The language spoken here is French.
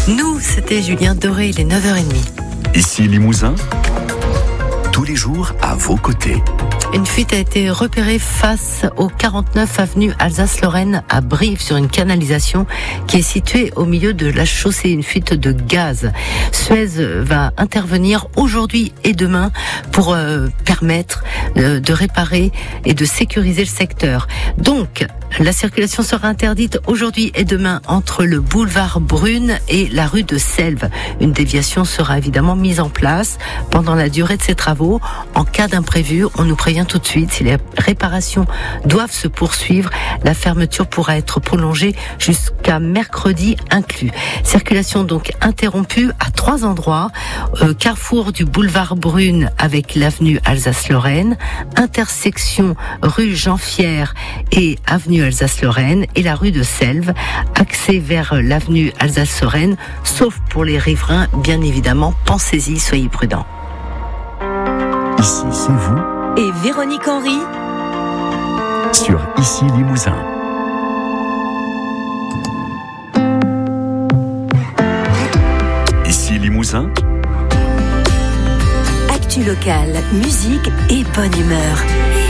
Nous, c'était Julien Doré, il est 9h30. Ici Limousin, tous les jours à vos côtés. Une fuite a été repérée face au 49 avenue Alsace-Lorraine à Brive sur une canalisation qui est située au milieu de la chaussée. Une fuite de gaz. Suez va intervenir aujourd'hui et demain pour permettre de réparer et de sécuriser le secteur. Donc, la circulation sera interdite aujourd'hui et demain entre le boulevard Brune et la rue de Selve. Une déviation sera évidemment mise en place pendant la durée de ces travaux. En cas d'imprévu, on nous prévient tout de suite. Si les réparations doivent se poursuivre, la fermeture pourra être prolongée jusqu'à mercredi inclus. Circulation donc interrompue à 3 endroits. Carrefour du boulevard Brune avec l'avenue Alsace-Lorraine, intersection rue Jean-Fière et avenue Alsace-Lorraine et la rue de Selve, accès vers l'avenue Alsace-Lorraine, sauf pour les riverains, bien évidemment. Pensez-y, soyez prudents. Ici, c'est vous. Et Véronique Henry Sur Ici Limousin. Ici Limousin. Actu locale, musique et bonne humeur.